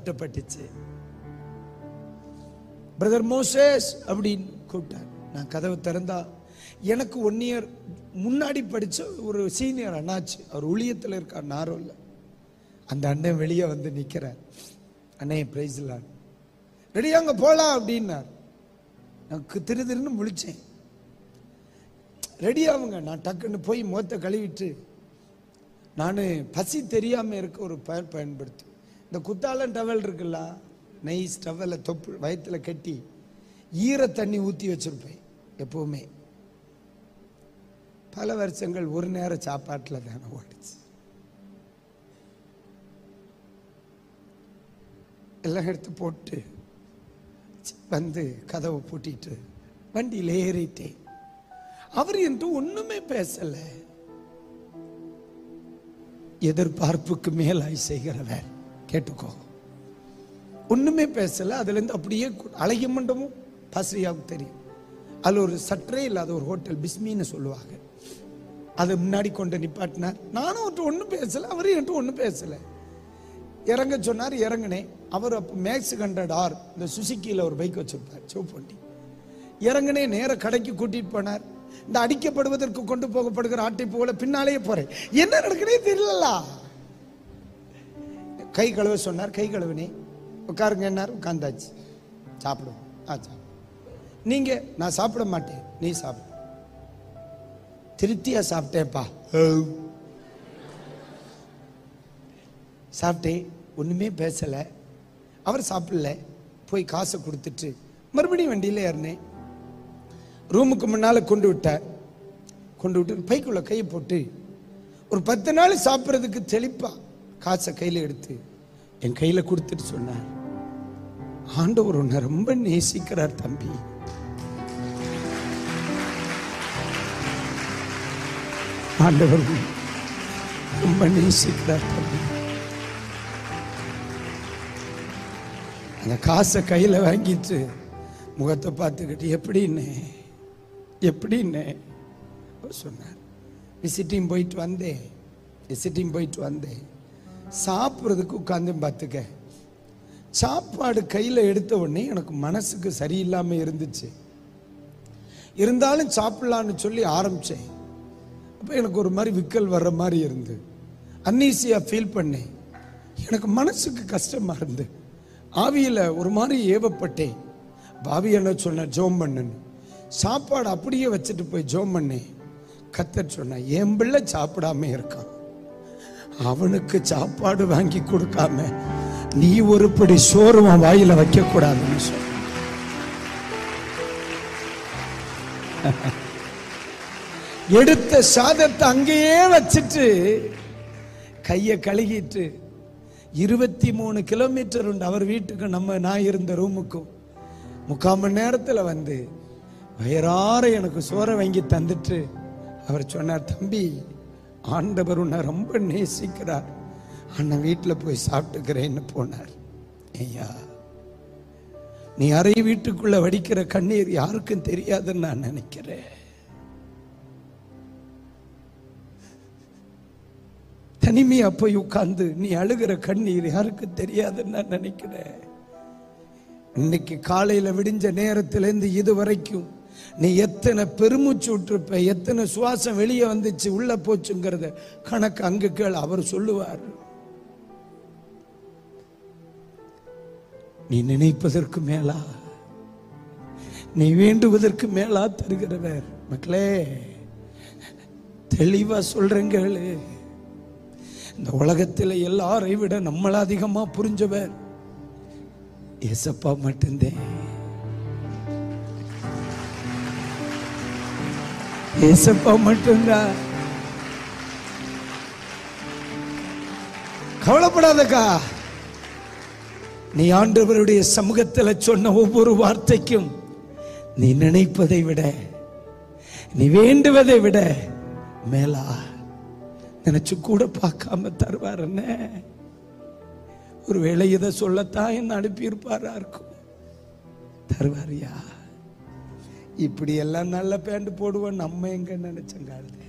தட்டப்பட்டுச்சு. Brother Moses அப்படின்னு கூப்பிட்டார். நான் கதவு திறந்தா எனக்கு 1 இயர் முன்னாடி படிச்ச ஒரு சீனியர் அண்ணாச்சு. அவர் ஊழியத்தில் இருக்கார் நாரோல்ல. அந்த அண்ணன் வெளியே வந்து நிற்கிறார். அண்ணே பிரைஸ் லார்ட், ரெடியாங்க போகலாம் அப்படின்னார். நான் திருன்னு முழிச்சேன். ரெடியாவுங்க. நான் டக்குன்னு போய் முகத்தை கழுவிட்டு, நான் பசி தெரியாமல் இருக்க ஒரு பயன்படுத்தி இந்த குத்தாலம் டவல் இருக்குல்ல, நைஸ் டவலை தொப்பு வயிற்றுல கட்டி ஈர தண்ணி ஊற்றி வச்சிருப்பேன் எப்பவுமே. பல வருஷங்கள் ஒரு நேர சாப்பாட்டில் தானே ஓடிச்சு. எல்லாம் எடுத்து போட்டு வந்து கதவை பூட்டிட்டு வண்டியில் ஏறிட்டேன். அவர் என்று ஒண்ணுமே பேசல. எதிர்பார்ப்புக்கு மேலாய் செய்கிறவர். கேட்டுக்கோ, ஒண்ணுமே பேசல. அதுல இருந்து அப்படியே அழகிய மண்டபம் பாஸ்ரியாவுக்கு தெரியும். அதுல ஒரு சற்றே இல்லாத ஒரு ஹோட்டல் பிஸ்மின்னு சொல்லுவாங்க. அது முன்னாடி கொண்டு நிப்பாட்டினார். நானும் ஒன்றும் பேசல, அவரும் என்கிட்ட ஒன்றும் பேசல. இறங்க சொன்னார், இறங்கினேன். அவர் அப்போ மேக்ஸ் 100R இந்த சுசுக்கியில் ஒரு பைக் வச்சிருப்பார், சிவப்பு வண்டி. இறங்கினே நேர கடைக்கு கூட்டிட்டு போனார். இந்த அடிக்கப்படுவதற்கு கொண்டு போகப்படுகிற ஆட்டை போல பின்னாலேயே போறேன். என்ன நடக்குனே தெரியல. கை கழுவ சொன்னார், கை கழுவினே. உட்காருங்க என்னார், உட்கார்ந்தாச்சு. சாப்பிடுவோம். ஆச்சா நீங்க? நான் சாப்பிட மாட்டேன், நீ சாப்பிடு. திருப்தியா சாப்பிட்டேப்பா. சாப்பிட்டேன், ஒண்ணுமே பேசல. அவர் சாப்பிடல. போய் காசை கொடுத்துட்டு மறுபடியும் வண்டியில ஏறினேன். ரூமுக்கு முன்னால கொண்டு விட்டார். கொண்டு விட்டு பைக்குள்ள கையை போட்டு ஒரு 10 நாள் சாப்பிட்றதுக்கு தெளிப்பா காசை கையில எடுத்து என் கையில கொடுத்துட்டு சொன்னார், ஆண்டவர் உன்னை ரொம்ப நேசிக்கிறார் தம்பி. ஆண்டவர் ரொம்ப நேசிக்கிறார் தம்பி. அந்த காசை கையில வாங்கிட்டு முகத்தை பார்த்துக்கிட்டு எப்படின்னு சொன்னார். விசிட்டிங் போயிட்டு வந்தேன். சாப்பிட்றதுக்கு உட்காந்து பார்த்துக்க. சாப்பாடு கையில் எடுத்த உடனே எனக்கு மனசுக்கு சரியில்லாமல் இருந்துச்சு. இருந்தாலும் சாப்பிடலான்னு சொல்லி ஆரம்பிச்சேன். அப்போ எனக்கு ஒரு மாதிரி விக்கல் வர்ற மாதிரி இருந்து அன்னீசியாக ஃபீல் பண்ணேன். எனக்கு மனசுக்கு கஷ்டமாக இருந்து ஆவியில் ஒரு மாதிரி ஏவப்பட்டேன். பாவி என்ன சொன்ன, ஜோம் பண்ணுன்னு. சாப்பாடு அப்படியே வச்சுட்டு போய் ஜோம் பண்ணேன். கர்த்தர் சொன்ன, என் பிள்ளை சாப்பிடாம இருக்கான், அவனுக்கு சாப்பாடு வாங்கி கொடுக்காம நீ ஒரு படி சோறு வாயில வைக்க கூடாதுன்னு சொன்ன. எடுத்த சாதத்தை அங்கேயே வச்சுட்டு கையை கழுகிட்டு 23 கிலோமீட்டர் உண்டு அவர் வீட்டுக்கு, நான் இருந்த ரூமுக்கும் 3/4 மணி நேரத்தில் வந்து வயிறார எனக்கு சோறை வாங்கி தந்துட்டு அவர் சொன்னார், தம்பி ஆண்டவர் உன்னை ரொம்ப நேசிக்கிறார், அண்ணன் வீட்டில் போய் சாப்பிட்டுக்கிறேன்னு போனார். ஐயா, நீ அறை வீட்டுக்குள்ள வடிக்கிற கண்ணீர் யாருக்கும் தெரியாதுன்னு நான் நினைக்கிறேன். தனிமையா போய் உட்கார்ந்து நீ அழுகிற கண்ணீர் யாருக்கும் தெரியாதுன்னு நான் நினைக்கிறேன். இன்னைக்கு காலையில விடிஞ்ச நேரத்திலிருந்து இது வரைக்கும் நீ எத்தனை பெருமூச்சு விட்டுருப்ப, எத்தனை சுவாசம் வெளியே வந்துச்சு உள்ள போச்சுங்கிறத கணக்கு அங்கு கேள், அவர் சொல்லுவார். நீ நினைப்பதற்கு மேலா, நீ வேண்டுவதற்கு மேலா தருகிறவர். மக்களே, தெளிவா சொல்றேங்க, இந்த உலகத்தில் எல்லாரை விட நம்மள அதிகமா புரிஞ்சவர் ஏசப்பா மட்டும்தான். ஏசப்பா மட்டும்தான். கவலைப்படாதக்கா, நீ ஆண்டவருடைய சமூகத்தில் சொன்ன ஒவ்வொரு வார்த்தைக்கும் நீ நினைப்பதை விட, நீ வேண்டுவதை விட மேலா நினைச்சு கூட பார்க்காம தருவார். என்ன ஒருவேளை இதை சொல்லத்தான் என்ன அனுப்பியிருப்பாரா இருக்கும், தருவாரியா? இப்படி எல்லாம் நல்ல பேண்ட் போடுவோம் நம்ம எங்க நினைச்சங்கால